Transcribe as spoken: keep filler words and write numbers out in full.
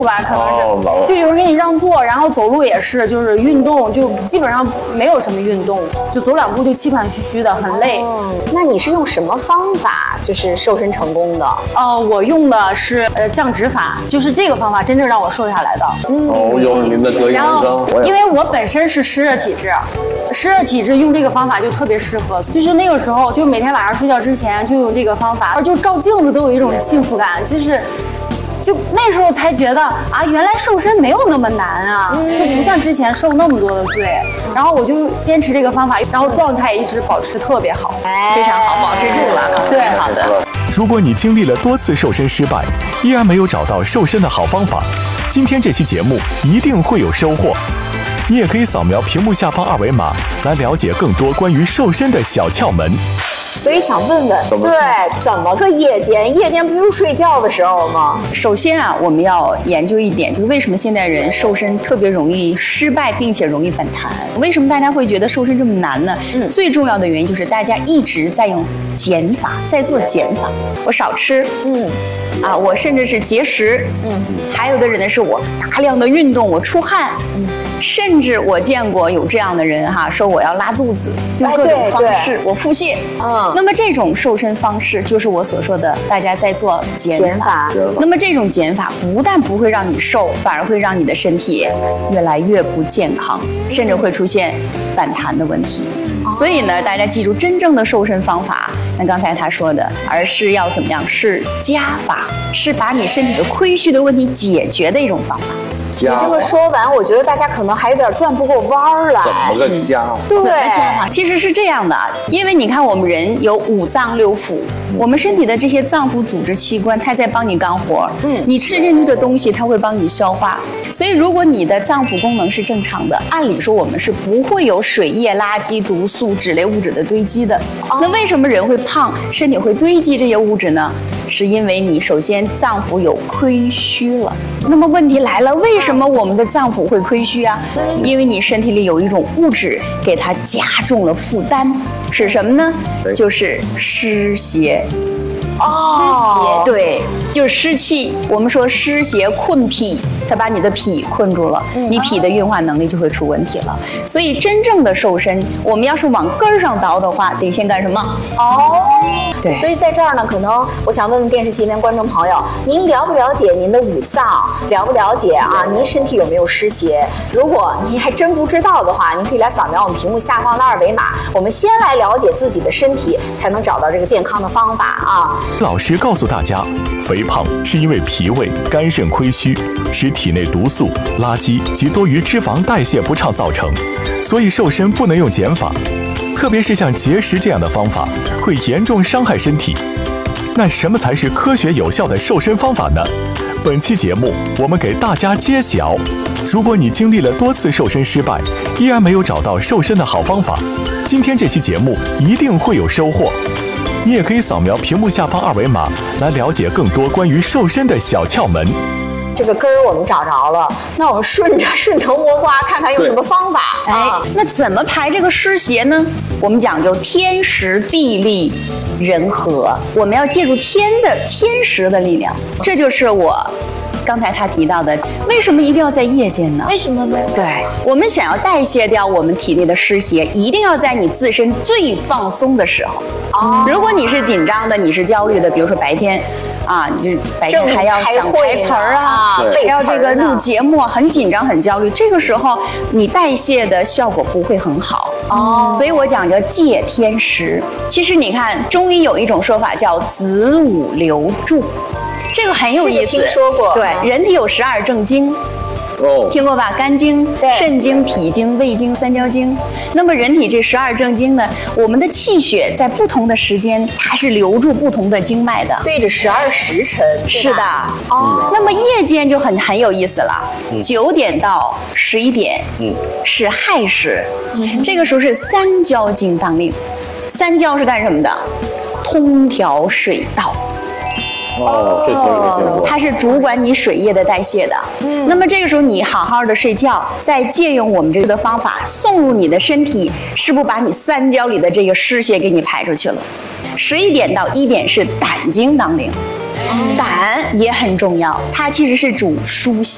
吧，可能是、 哦、 就有人给你让座，然后走路也是，就是运动就基本上没有什么运动，就走两步就气喘吁吁的，很累。 嗯，那你是用什么方法就是瘦身成功的？ 呃，我用的是呃降脂法，就是这个方法真正让我瘦下来的。 嗯，哦，有您的得意门生。 因为我本身是湿热体质，湿热体质用这个方法就特别适合，就是那个时候就每天晚上睡觉之前就用这个方法，就照镜子都有一种幸福感，就是。就那时候才觉得啊，原来瘦身没有那么难啊，嗯、就不像之前受那么多的罪。然后我就坚持这个方法，然后状态一直保持特别好， 哎、 非常好，保持住了。 对， 好的。 如果你经历了多次瘦身失败，依然没有找到瘦身的好方法，今天这期节目一定会有收获。你也可以扫描屏幕下方二维码来了解更多关于瘦身的小窍门。 所以想问问，对，怎么个夜间？夜间不就是睡觉的时候吗？ 首先啊，我们要研究一点，就是为什么现代人瘦身特别容易失败，并且容易反弹？为什么大家会觉得瘦身这么难呢？嗯，最重要的原因就是大家一直在用减法，在做减法。我少吃，嗯，啊，我甚至是节食，嗯，还有的人呢是我大量的运动，我出汗，嗯。甚至我见过有这样的人哈，说我要拉肚子，用各种方式，我腹泻。嗯，那么这种瘦身方式就是我所说的，大家在做减法。那么这种减法不但不会让你瘦，反而会让你的身体越来越不健康，甚至会出现反弹的问题。所以呢，大家记住，真正的瘦身方法，像刚才他说的，而是要怎么样？是加法，是把你身体的亏虚的问题解决的一种方法。 你这么说完，我觉得大家可能还有点转不过弯儿来。 怎么个加法？ 对， 怎么加法？其实是这样的，因为你看我们人有五脏六腑，嗯、我们身体的这些脏腑组织器官，它在帮你干活。嗯，你吃进去的东西，它会帮你消化。所以，如果你的脏腑功能是正常的，按理说我们是不会有水液、垃圾、毒素、脂类物质的堆积的。哦、那为什么人会胖，身体会堆积这些物质呢？是因为你首先脏腑有亏虚了。那么问题来了，为什么我们的脏腑会亏虚啊？因为你身体里有一种物质给它加重了负担，是什么呢？就是湿邪。 哦， 湿邪，对，就是湿气。我们说湿邪困脾，它把你的脾困住了，你脾的运化能力就会出问题了。所以真正的瘦身，我们要是往根儿上倒的话，得先干什么？ 哦， 对。 所以在这儿呢，可能我想问问电视机前观众朋友，您了不了解您的五脏？了不了解啊？您身体有没有湿邪？如果您还真不知道的话，您可以来扫描我们屏幕下方的二维码。我们先来了解自己的身体，才能找到这个健康的方法啊。 老师告诉大家，肥胖是因为脾胃、肝肾亏虚，使体内毒素、垃圾及多余脂肪代谢不畅造成，所以瘦身不能用减法，特别是像节食这样的方法，会严重伤害身体。那什么才是科学有效的瘦身方法呢？本期节目我们给大家揭晓。如果你经历了多次瘦身失败，依然没有找到瘦身的好方法，今天这期节目一定会有收获。你也可以扫描屏幕下方二维码来了解更多关于瘦身的小窍门。 这个根儿我们找着了，那我们顺着顺藤摸瓜，看看用什么方法。 哎，啊、那怎么排这个湿邪呢？我们讲究天时地利人和，我们要借助天的天时的力量，这就是我刚才他提到的，为什么一定要在夜间呢？ 为什么呢？ 对，我们想要代谢掉我们体内的湿邪，一定要在你自身最放松的时候。哦，如果你是紧张的，你是焦虑的，比如说白天。啊，你就白天还要想台词儿啊，还要这个录节目，很紧张很焦虑，这个时候你代谢的效果不会很好哦。所以我讲究借天时。其实你看，中医有一种说法叫子午流注，这个很有意思。 听说过。 对，人体有十二正经。哦，听过吧？肝经、肾经、脾经、胃经、三焦经。那么人体这十二正经呢，我们的气血在不同的时间，它是流注不同的经脉的， 对着十二时辰。 是的。哦。那么夜间就很很有意思了，九、嗯、点到十一点，嗯，是亥时，嗯，这个时候是三焦经当令。三焦是干什么的？通调水道。 哦，这词儿没听过。 它是主管你水液的代谢的。嗯，那么这个时候你好好的睡觉，再借用我们这个方法送入你的身体，是不是把你三焦里的这个湿邪给你排出去了？十一点到一点是胆经当令，胆也很重要，它其实是主疏泄。